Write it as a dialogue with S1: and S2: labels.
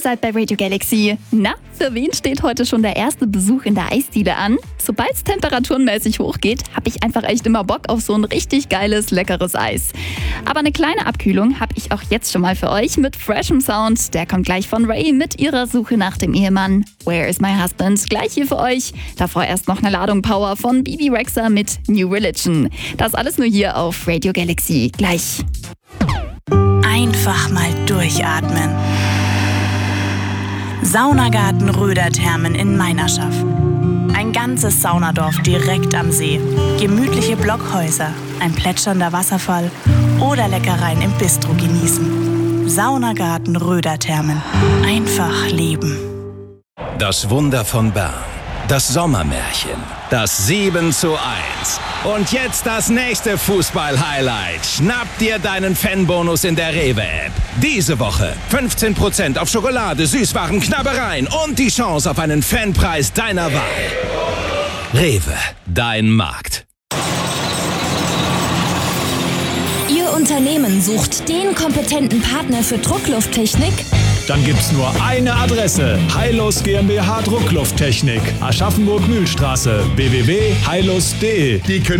S1: seid bei Radio Galaxy. Na, für wen steht heute schon der erste Besuch in der Eisdiele an? Sobald es temperaturenmäßig hochgeht, habe ich einfach echt immer Bock auf so ein richtig geiles, leckeres Eis. Aber eine kleine Abkühlung habe ich auch jetzt schon mal für euch mit freshem Sound. Der kommt gleich von Ray mit ihrer Suche nach dem Ehemann. Where is my husband? Gleich hier für euch. Davor erst noch eine Ladung Power von Bibi Rexha mit New Religion. Das alles nur hier auf Radio Galaxy. Gleich.
S2: Einfach mal durchatmen. Saunagarten Röder-Thermen in Meinerschaff. Ein ganzes Saunadorf direkt am See. Gemütliche Blockhäuser, ein plätschernder Wasserfall oder Leckereien im Bistro genießen. Saunagarten Röder-Thermen. Einfach leben.
S3: Das Wunder von Bern. Das Sommermärchen. Das 7:1. Und jetzt das nächste Fußball-Highlight. Schnapp dir deinen Fanbonus in der Rewe-App. Diese Woche 15% auf Schokolade, Süßwaren, Knabbereien und die Chance auf einen Fanpreis deiner Wahl. Rewe, dein Markt.
S4: Ihr Unternehmen sucht den kompetenten Partner für Drucklufttechnik?
S5: Dann gibt's nur eine Adresse. Heilos GmbH Drucklufttechnik. Aschaffenburg-Mühlstraße. www.heilos.de.